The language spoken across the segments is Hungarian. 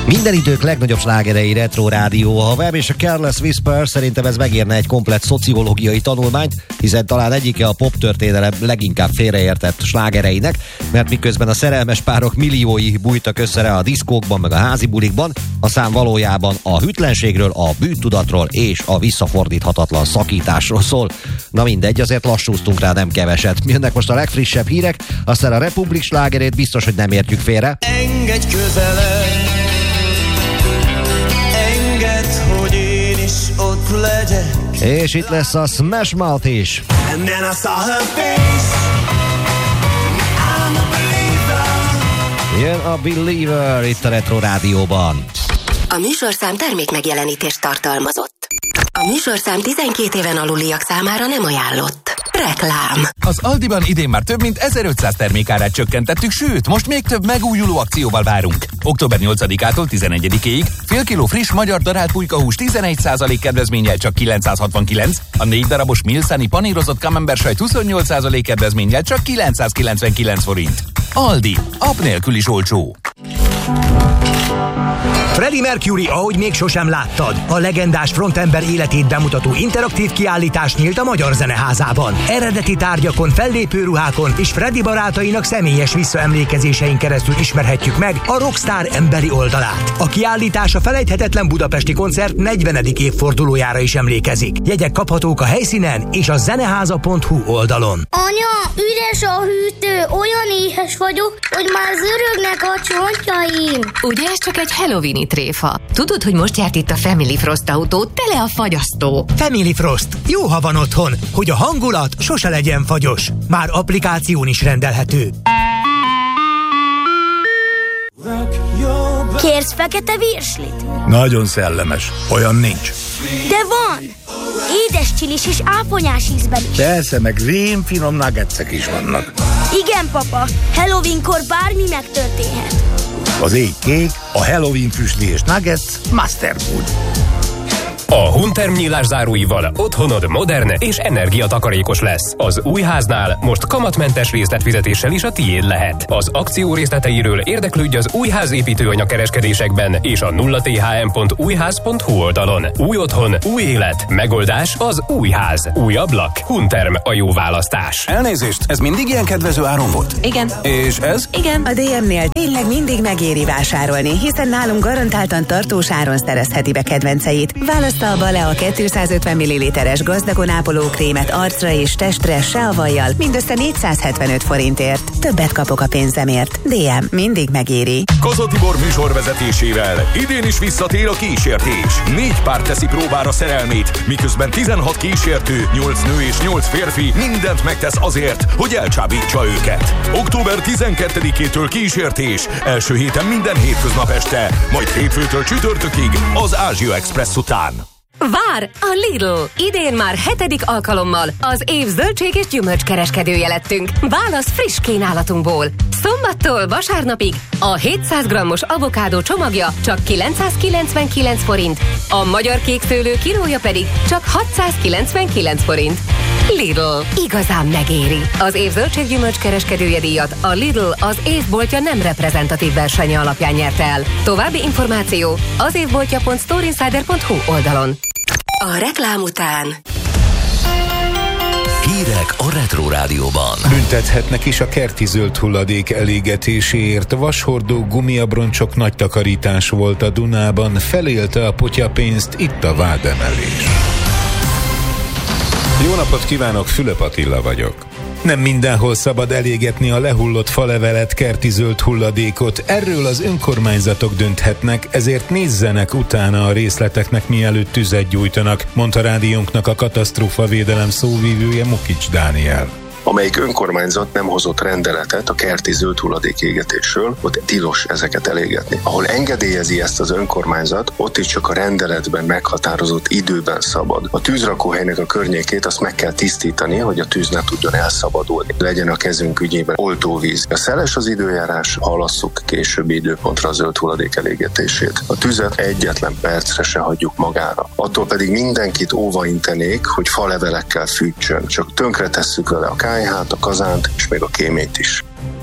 Minden idők legnagyobb slágerei Retro Rádió. A Web és a Careless Whisper szerintem ez megérne egy komplett szociológiai tanulmányt, hiszen talán egyike a pop történelem leginkább félreértett slágereinek, mert miközben a szerelmes párok milliói bújtak össze a diszkókban meg a házi bulikban, a szám valójában a hűtlenségről, a bűntudatról és a visszafordíthatatlan szakításról szól. Na mindegy, azért lassúztunk rá nem keveset. Jönnek most a legfrissebb hírek, aztán a Republik slágerét biztos, hogy nem értjük félre. Engedj közelebb, engedd, hogy én is ott legyek. És itt lesz a Smash Mouth is. And then I saw her face. I'm a believer. Jön a Believer itt a Retro Rádióban. A műsorszám termékmegjelenítést tartalmazott. A műsorszám 12 éven aluliak számára nem ajánlott. Reklám. Az Aldiban idén már több mint 1500 termékárát csökkentettük, sőt, most még több megújuló akcióval várunk. Október 8-ától 11-ig fél kiló friss magyar darált pulykahús 11% kedvezménnyel csak 969, a 4 darabos Milszani panírozott camembert sajt 28% kedvezménnyel csak 999 forint. Aldi, app nélkül is olcsó. Freddie Mercury, ahogy még sosem láttad. A legendás frontember életét bemutató interaktív kiállítás nyílt a Magyar Zeneházában. Eredeti tárgyakon, fellépő ruhákon és Freddie barátainak személyes visszaemlékezésein keresztül ismerhetjük meg a rockstar emberi oldalát. A kiállítás a felejthetetlen budapesti koncert 40. évfordulójára is emlékezik. Jegyek kaphatók a helyszínen és a zeneháza.hu oldalon. Anya, üres a hűtő, olyan éhes vagyok, hogy már zörögnek a csontjaim. Ugye ez csak egy Halloweeni tréfa? Tudod, hogy most járt itt a Family Frost autó, tele a fagyasztó. Family Frost. Jó, ha van otthon, hogy a hangulat sose legyen fagyos. Már applikáción is rendelhető. Kérsz fekete virslit? Nagyon szellemes. Olyan nincs. De van! Édes csilis és áponyás ízben is. Persze, meg rémfinom nuggetsek is vannak. Igen, papa. Halloweenkor bármi megtörténhet. Az ég kék, a Halloween füstli és nuggets Master Food. A Hunterm nyílás záróival otthonod modern és energiatakarékos lesz. Az új háznál most kamatmentes részletfizetéssel is a tiéd lehet. Az akció részleteiről érdeklődj az Újház építőanyagkereskedésekben és a 0thm.újház.hu oldalon. Új otthon, új élet, megoldás az új ház. Új ablak, Hunterm a jó választás. Elnézést, ez mindig ilyen kedvező áron volt? Igen. És ez? Igen. A DM-nél tényleg mindig megéri vásárolni, hiszen nálunk garantáltan tartós áron szerezheti be kedvenceit. Választalva le a 250 ml-es gazdagon ápoló krémet arcra és testre se a vajjal, mindössze 475 forintért. Többet kapok a pénzemért. DM mindig megéri. Koza Tibor műsorvezetésével idén is visszatér a kísértés. 4 pár teszi próbára szerelmét, miközben 16 kísértő, 8 nő és 8 férfi mindent megtesz azért, hogy elcsábítsa őket. Október 12-től kísértés, első héten minden hétköznap este, majd hétfőtől csütörtökig az Ázsia Express után. Vár! A Lidl! Idén már 7. alkalommal az év zöldség és gyümölcs kereskedője lettünk. Válasz friss kínálatunkból. Szombattól vasárnapig a 700 g-os avokádó csomagja csak 999 forint, a magyar kékszőlő kilója pedig csak 699 forint. Lidl. Igazán megéri. Az év zöldséggyümölcs kereskedője díjat a Lidl az évboltja nem reprezentatív versenye alapján nyerte el. További információ az évboltja.storeinsider.hu oldalon. A reklám után hírek a Retro Rádióban. Büntethetnek is a kerti zöld hulladék elégetéséért. Vashordó gumiabroncsok nagy takarítás volt a Dunában, felélte a potyapénzt, itt a vádemelés. Jó napot kívánok, Fülöp Attila vagyok. Nem mindenhol szabad elégetni a lehullott falevelet, kerti zöld hulladékot. Erről az önkormányzatok dönthetnek, ezért nézzenek utána a részleteknek, mielőtt tüzet gyújtanak, mondta rádiónknak a katasztrófavédelem szóvívője, Mukics Dániel. Amelyik önkormányzat nem hozott rendeletet a kerti zöld hulladék égetésről, ott tilos ezeket elégetni. Ahol engedélyezi ezt az önkormányzat, ott is csak a rendeletben meghatározott időben szabad. A tűzrakóhelynek a környékét azt meg kell tisztítani, hogy a tűz ne tudjon elszabadulni. Legyen a kezünk ügyében oltóvíz. Ha szeles az időjárás, halasszuk későbbi időpontra a zöld hulladék elégetését. A tüzet egyetlen percre se hagyjuk magára. Attól pedig mindenkit óvaintenék, hogy falevelekkel fűtsön. Csak tönkretesszük vele a kályhát, a kazánt és még a kéményt is.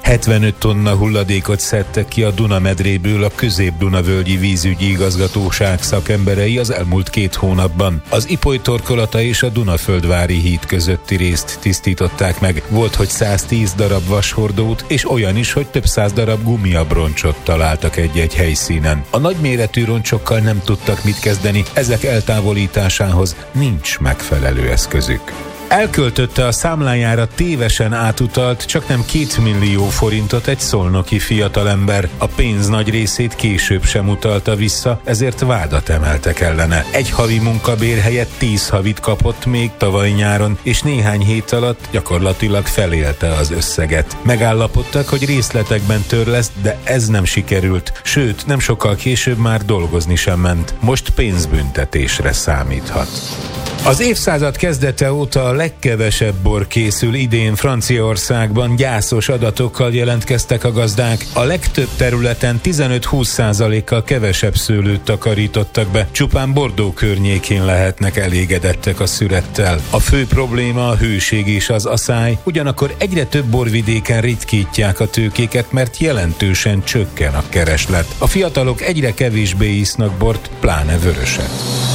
75 tonna hulladékot szedtek ki a Duna-medréből a Közép-Duna-völgyi vízügyi igazgatóság szakemberei az elmúlt 2 hónapban. Az Ipoly torkolata és a Dunaföldvári híd közötti részt tisztították meg. Volt, hogy 110 darab vashordót, és olyan is, hogy több 100 darab gumiabroncsot találtak egy-egy helyszínen. A nagyméretű roncsokkal nem tudtak mit kezdeni, ezek eltávolításához nincs megfelelő eszközük. Elköltötte a számlájára tévesen átutalt csaknem 2 millió forintot egy szolnoki fiatalember. A pénz nagy részét később sem utalta vissza, ezért vádat emeltek ellene. Egy havi munkabér helyett 10 havit kapott még tavaly nyáron, és néhány hét alatt gyakorlatilag felélte az összeget. Megállapodtak, hogy részletekben törleszt, de ez nem sikerült, sőt, nem sokkal később már dolgozni sem ment. Most pénzbüntetésre számíthat. Az évszázad kezdete óta a legkevesebb bor készül idén Franciaországban, gyászos adatokkal jelentkeztek a gazdák. A legtöbb területen 15-20%-kal kevesebb szőlőt takarítottak be, csupán Bordeaux környékén lehetnek elégedettek a szürettel. A fő probléma a hőség és az aszály, ugyanakkor egyre több borvidéken ritkítják a tőkéket, mert jelentősen csökken a kereslet. A fiatalok egyre kevésbé isznak bort, pláne vöröset.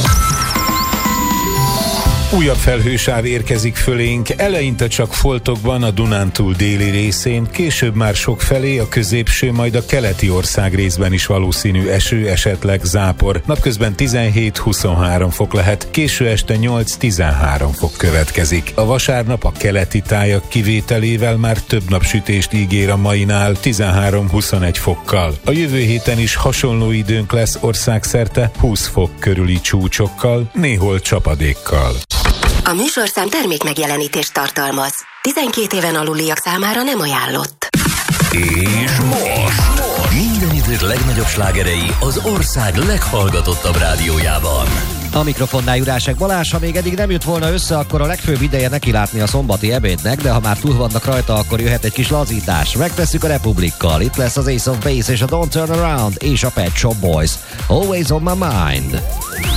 Újabb felhősáv érkezik fölénk, eleinte csak foltokban a Dunántúl déli részén, később már sokfelé a középső, majd a keleti ország részben is valószínű eső, esetleg zápor. Napközben 17-23 fok lehet, késő este 8-13 fok következik. A vasárnap a keleti tájak kivételével már több napsütést ígér a mainál, 13-21 fokkal. A jövő héten is hasonló időnk lesz országszerte, 20 fok körüli csúcsokkal, néhol csapadékkal. A műsorszám termékmegjelenítést tartalmaz. 12 éven aluliak számára nem ajánlott. És most minden idők legnagyobb slágerei az ország leghallgatottabb rádiójában. A mikrofonnál Jurásek Balázs, ha még eddig nem jött volna össze, akkor a legfőbb ideje nekilátni a szombati ebédnek, de ha már túl vannak rajta, akkor jöhet egy kis lazítás. Megtesszük a Republikkal. Itt lesz az Ace of Base és a Don't Turn Around és a Pet Shop Boys. Always on my mind.